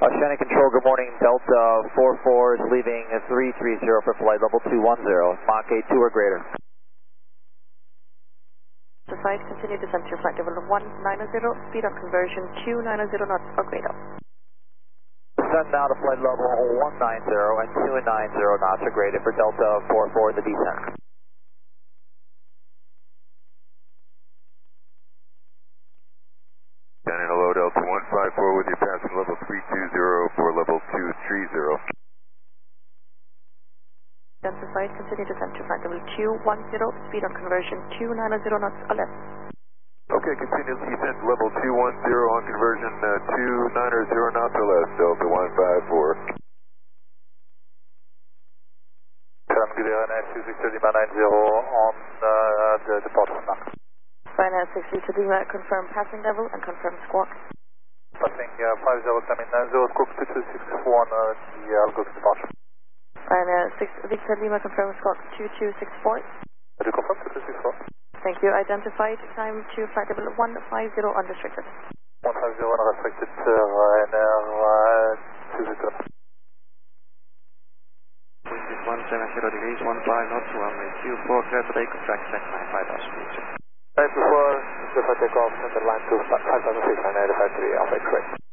Shannon Control, good morning. Delta 44 is leaving 330 for flight level 210, Mach 82 or greater. The flight continue descent to flight level 190, speed on conversion 290 knots or greater. Descend now to flight level 190 and 290 knots or greater for Delta 44 in the descent. Shannon, hello, Delta 154 with you passing level 320 for level 230. Delta flight continue descent to flight level 210, speed on conversion 290 knots or less. Okay, continue descent level 210 on conversion 290 knots or less, Delta 154. Good Victor Lima 90 on the departure now. Ryanair 6 Victor Lima, confirm passing level and confirm squawk. Passing 50, coming 0, squawk 2261, I'll go to departure. Ryanair 6 Victor Lima, confirm squawk 2264. Did you confirm 2264? Thank you. Identified time to flight level 150 unrestricted. 150 unrestricted, Ryanair 6 Victor Lima. 170 degrees, 15 knots, runway 24, clear for takeoff, track check 95,000 feet. Right before take off, number line 2, 5006, 953, Alpha X-ray.